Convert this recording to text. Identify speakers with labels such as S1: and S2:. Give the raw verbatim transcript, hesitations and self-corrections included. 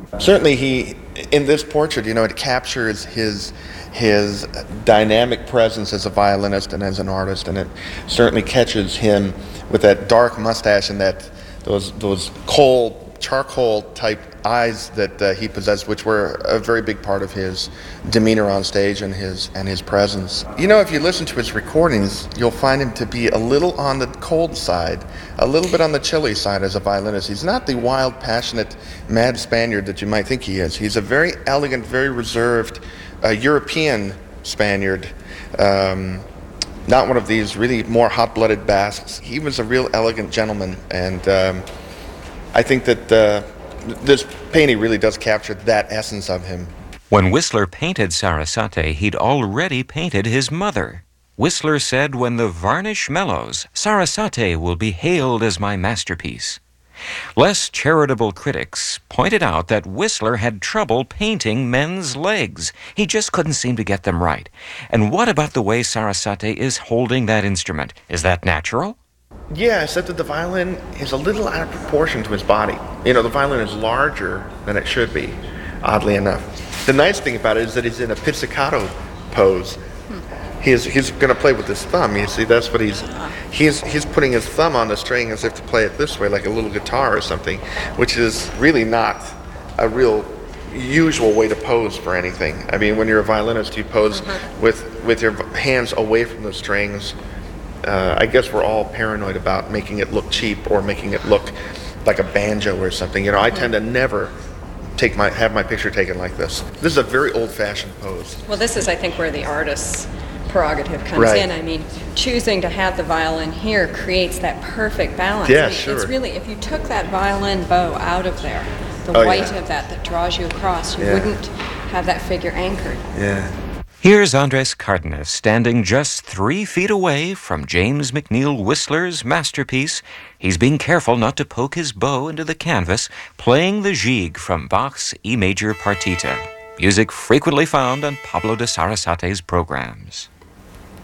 S1: Certainly he, in this portrait, you know, it captures his his dynamic presence as a violinist and as an artist, and it certainly catches him with that dark mustache and that those those coal, charcoal type eyes that uh, he possessed, which were a very big part of his demeanor on stage and his and his presence. You know, if you listen to his recordings, you'll find him to be a little on the cold side, a little bit on the chilly side as a violinist. He's not the wild, passionate, mad Spaniard that you might think he is. He's a very elegant, very reserved uh, European Spaniard. Um, not one of these really more hot-blooded Basques. He was a real elegant gentleman, and um, I think that uh, this painting really does capture that essence of him.
S2: When Whistler painted Sarasate, he'd already painted his mother. Whistler said, "When the varnish mellows, Sarasate will be hailed as my masterpiece." Less charitable critics pointed out that Whistler had trouble painting men's legs. He just couldn't seem to get them right. And what about the way Sarasate is holding that instrument? Is that natural?
S1: Yeah, except that the violin is a little out of proportion to his body. You know, the violin is larger than it should be, oddly enough. The nice thing about it is that he's in a pizzicato pose. He's he's going to play with his thumb. You see, that's what he's he's he's putting his thumb on the string as if to play it this way, like a little guitar or something, which is really not a real usual way to pose for anything. I mean, when you're a violinist, you pose mm-hmm. with with your hands away from the strings. Uh, I guess we're all paranoid about making it look cheap or making it look like a banjo or something. You know, I tend to never take my have my picture taken like this. This is a very old-fashioned pose.
S3: Well, this is, I think, where the artist's prerogative comes
S1: right.
S3: in. I mean, choosing to have the violin here creates that perfect balance.
S1: Yeah,
S3: I mean,
S1: sure.
S3: It's really, if you took that violin bow out of there, the
S1: oh,
S3: white
S1: yeah.
S3: of that that draws you across, you
S1: yeah.
S3: wouldn't have that figure anchored.
S1: Yeah.
S2: Here's Andres Cardenas standing just three feet away from James McNeill Whistler's masterpiece. He's being careful not to poke his bow into the canvas, playing the Gigue from Bach's E major partita, music frequently found on Pablo de Sarasate's programs.